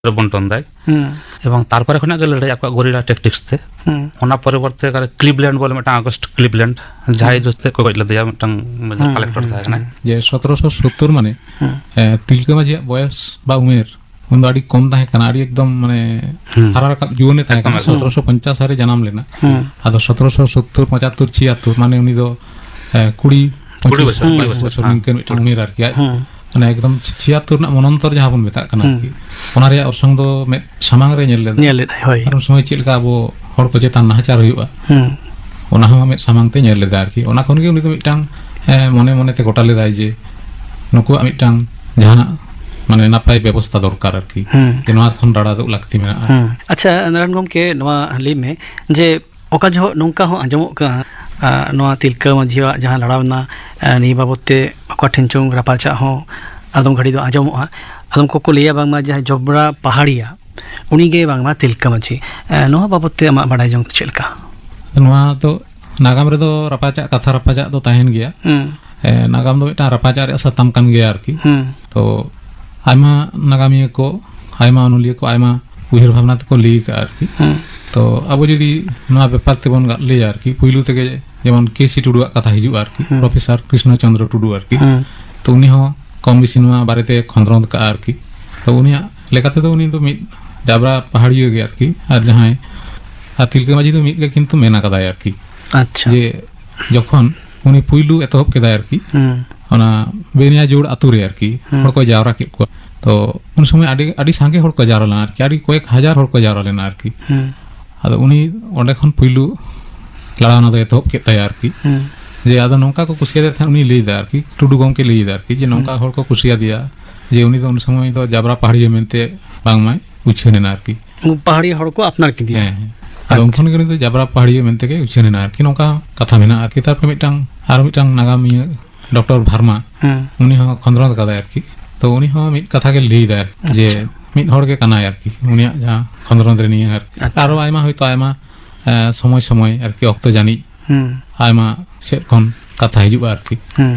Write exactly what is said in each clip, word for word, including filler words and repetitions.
বন্টন দেয় এবং তারপরে খনা গেল লড়াই আকwa গরিলা ট্যাকটিক্স তে ওনা পরিবর্তে করে ক্লিভল্যান্ড বলে একটা আগস্ট ক্লিভল্যান্ড যাই জতে কইলা দেয়া একটা কালেক্টর থাকে না যে সতেরোশো সত্তর মানে তিলকা মাঝি বয়স বা উমের उन आड़ी कम ताहे कना आड़ी एकदम माने हरा रकम जीवने ताहे कना सत्रह सौ पचास सारे जन्म लेना आदो सत्रह सौ सत्तर पचहत्तर छिहत्तर माने उनी दो कुड़ी कुड़ी बछर निंकन मिटन उमेर आर किया माने एकदम छिहत्तर ना मनंतर जहां बन मेता कना की ओना रे अरसंग दो मे सामांग रे नेल ले नेल ले होय आर समय चिलका अबो हर को चेतन नाचार हुआ ओना हम मे सामांग ते नेल ले दार की ओना कोन के उनी दो मिटांग मने मने ते गोटा ले दाय जे नुको मिटांग जहाना माने नापाय व्यवस्था दरकार आर की जे नोआ खन राडा दो लागती मेना अच्छा नारायण गमके नोआ हली में जे ओका जो नोंका हो आजमो का नोआ तिलका माझिवा जहां लड़ावना नि बाबते ओका ठेंचों रापाचा हो आदम घड़ी दो आजमो आदम को को लिया बांगमा जहां जबरा पहाड़िया उनी गे बांगमा तिलका माझी नोआ बाबते मा बडाय जों चेलका नोआ तो नागाम रे दो रापाचा कथा रापाचा दो ताहेन गया नागाम दो एटा रापाचा रे सतम कान गया आर की तो आयमा नागामिया को आयमा अनुलिया को आयमा उहिर भावना को ली का आर की तो अब यदि नोआ बेपार तेबन ले आर की पुइलु तेगे जेमन केसी टुडु कथा हिजु आर की professor Krishna Chandra Tudu are की तो उनी हो कम बेसी नोआ बारेते खंद्रन का आर की तो उनी लेकाते तो उनी तो मिद जाबरा पहाड़ियो गे आर की आर जहां आ तिलका माझी तो मिद के किंतु मेना कदा आर की अच्छा जे जखन उनी पुइलु एतहब केदा आर की ओना बेनिया जोड़ आतुरे आर की हर को जावरा के को तो उन समय आडी आडी सांगे हर को जावरा आर की आडी कयेक हजार हर को जावरा लेना आर की आदो उनी ओंडे खन पुइलु लड़ाना दो एतहब के तैयार की जे आदो नौका को कुसिया दे था उनी लेई दार की टुडु गम के लेई दार की जे नौका हर को कुसिया दिया जे उनी तो उन समय तो जाबरा पहाड़ी मेनते बांगमाय उछेने आर की पहाड़ी हर को अपनार की दिया आदो उनखन के तो जाबरा पहाड़ी मेनते के उछेने आर की नौका कथा मेना आर की तार मिटांग आर मिटांग नागामिया डॉक्टर भार्मा उनी हो खंद्रन कदा आर की तो उनी हो मिट कथा के लेई दार जे मिट हर के कना आर की उनी जा खंद्रन रे नि आर आरो आयमा होयतो आयमा समय समय आर की अक्तो जानि आयमा सेट खन कथा हिजु आर की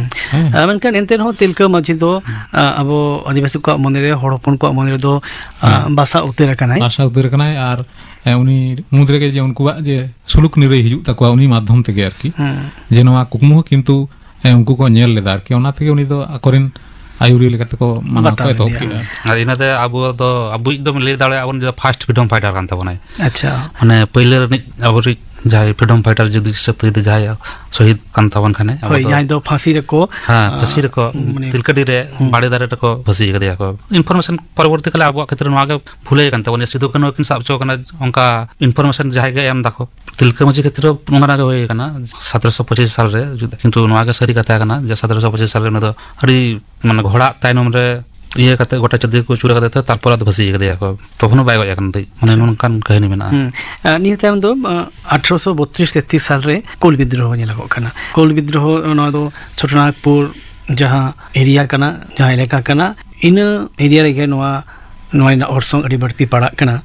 मेनखान एनते हो तिलका माझी दो अबो आदिवासी को मने रे हड़पन को मने रे दो बासा उतेर कनाय बासा उतेर कनाय आर उनी मुद्रे के जे उनको जे सुलुक निरे हिजु तकवा उनी माध्यम ते आर की जे नोआ कुकमु किंतु उनको को नेल लेदार के ओना ते उनी दो अकोरिन आयुरी लेकाते को माना तो तो के आर इनाते आबो दो आबु एकदम ले दाळे आबन जे फास्ट फ्रीडम फाइटर कान तबनाय अच्छा माने पहिले रे आबरी जाय फ्रीडम फाइटर जदि सप्ते दे जाय शहीद कान तबन खाने होय जाय दो फांसी रे को हां फांसी रे को तिलकडी रे बाड़े दारे रे को फांसी के दिया को इनफॉरमेशन परवर्ती कला आबो क्षेत्र नोआ भूले कान तबन सिधु कनो किन साब चो कना उनका इनफॉरमेशन जाय गे एम दाखो तिलका माझी क्षेत्र नोंगना गे होय कना सत्रह सौ पच्चीस साल रे किंतु नोआ गे सरी कथा कना जे सत्रह सौ पच्चीस साल रे न अडी माने घोड़ा तायनम रे ये कते गोटा चदी को चूरा कते तारपर आद फसी के दिया को तखनो बाय गया कन तई माने नोनकान कहानी मेना नि टाइम दो अठारह सौ बत्रीस तैंतीस साल रे कोल विद्रोह नेलगो कना कोल विद्रोह न दो छोटनागपुर जहां एरिया कना जहां इलाका कना इन एरिया रे नोआ नोआ ओरसंग अडी बढ़ती पड़ा कना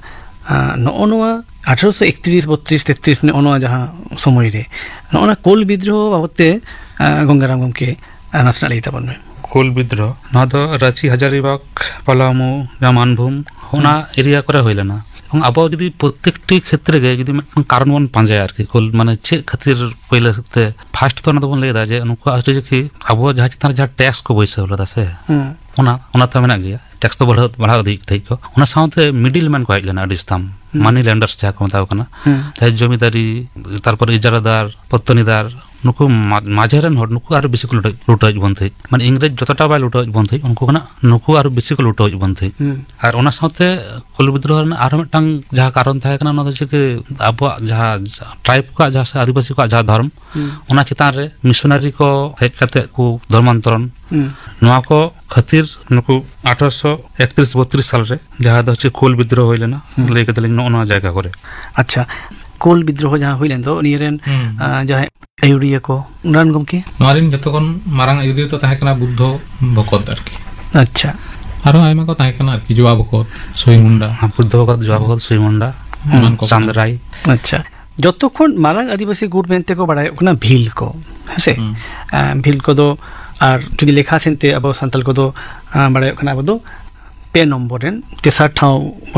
नो नोआ अठारह सौ इकतीस बत्रीस तैंतीस ने ओनोआ जहां समय रे नोना कोल विद्रोह बाबते गंगाराम गमके नासना लई तबन में कोल विद्रोह ना तो रांची हजारीबाग पलामू या मानभूम होना एरिया करे होइलना এবং আবো যদি প্রত্যেকটি ক্ষেত্রে গে যদি কারণ বন পাঁজায় আর কি কোল মানে ছে খাতির পয়লা সতে ফার্স্ট তো না তো বন লেদা যে অনুকো আসলে যে কি আবো যাহা চিতার যা ট্যাক্স को বইছে হলো দাসে ওনা ওনা তো মেনা গিয়া ট্যাক্স তো বড় বড়া দিক থাইকো ওনা সাথে মিডল ম্যান কো আইলেনা আদিস্তাম মানি ল্যান্ডার্স যা কো তাও কনা তাই জমিদারি তারপর ইজারাদার পত্তনিদার नुकु माझेरन हर नुकु आरो बेसी को लुटाज बन्थै माने इंग्रेज जतटा बाय लुटाज बन्थै उनको कना नुकु आरो बेसी को लुटाज बन्थै आर ओना साथे कोल विद्रोह आरो मिटांग जहा कारण थाय कना न जे के आबो जहा ट्राइब को जहा आदिवासी को जहा धर्म ओना चितान रे मिशनरी को हेज कते को धर्मांतरण नोआ को खातिर नुकु अठारह सौ इकतीस बत्रीस साल रे जहा द कोल विद्रोह होइलेना लेके तले न जायगा करे अच्छा कोल विद्रोह जहां होइलेन तो निरेन जहां आयुरिया को नारायण गमके नोरिन जतकोन मारांग आयुरिया तो ताहे कना बुद्ध भगत आरकी अच्छा आरो आयमा को ताहे कना आरकी जवा भगत सोईमुंडा बुद्ध भगत जवा भगत सोईमुंडा चांदराई अच्छा जतकोन मारांग आदिवासी गुड मेनते को बडाय कना भील को हसे भील को दो आर जदि लेखा सेनते अब संतल को दो बडाय कना अब दो पे नम्बर रेन तेसार ठाव